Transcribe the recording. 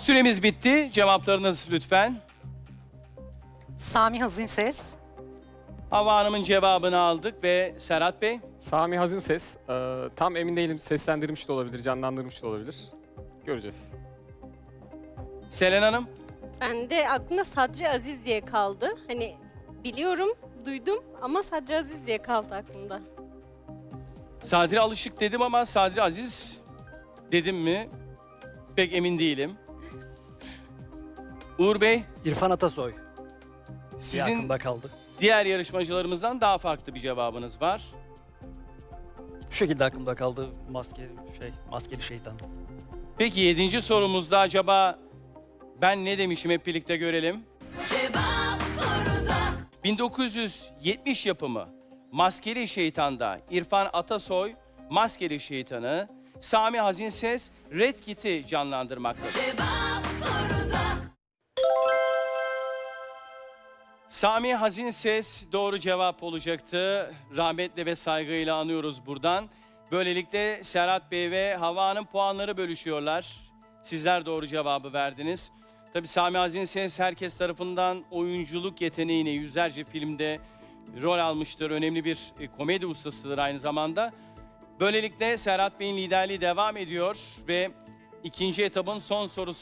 Süremiz bitti. Cevaplarınız lütfen. Sami Hazinses. Havva Hanım'ın cevabını aldık ve Serhat Bey. Sami Hazinses. Tam emin değilim. Seslendirmiş de olabilir, canlandırmış da olabilir. Göreceğiz. Selen Hanım. Ben de aklımda Sadri Aziz diye kaldı. Hani biliyorum, duydum ama Sadri Aziz diye kaldı aklımda. Sadri Alışık dedim ama Sadri Aziz dedim mi? Pek emin değilim. Uğur Bey, İrfan Atasoy. sizin Aklımda kaldı. diğer yarışmacılarımızdan daha farklı bir cevabınız var. Bu şekilde aklımda kaldı. Maskeli şeytan. Peki 7. sorumuzda acaba ben ne demişim hep birlikte görelim. 1970 yapımı Maskeli Şeytan'da İrfan Atasoy Maskeli Şeytan'ı, Sami Hazinses Red Kit'i canlandırmaktadır. Sami Hazinses doğru cevap olacaktı. Rahmetle ve saygıyla anıyoruz buradan. Böylelikle Serhat Bey ve Havva Hanım puanları bölüşüyorlar. Sizler doğru cevabı verdiniz. Tabii Sami Hazinses herkes tarafından oyunculuk yeteneğine yüzlerce filmde rol almıştır. Önemli bir komedi ustasıdır aynı zamanda. Böylelikle Serhat Bey'in liderliği devam ediyor ve ikinci etabın son sorusu